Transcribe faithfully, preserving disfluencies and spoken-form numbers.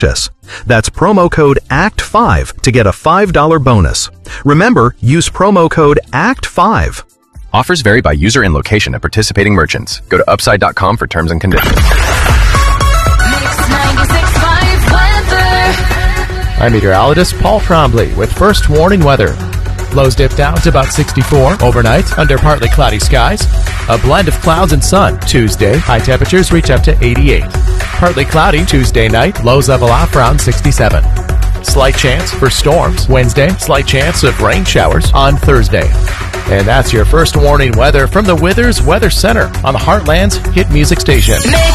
That's promo code A C T five to get a five dollars bonus. Remember, use promo code A C T five. Offers vary by user and location at participating merchants. Go to upside dot com for terms and conditions. I'm meteorologist Paul Trombley with first warning weather. Lows dip down to about sixty-four overnight under partly cloudy skies. A blend of clouds and sun Tuesday. High temperatures reach up to eighty-eight. Partly cloudy Tuesday night. Lows level off around sixty-seven. Slight chance for storms Wednesday. Slight chance of rain showers on Thursday. And that's your first warning weather from the Withers Weather Center on the Heartland's hit music station.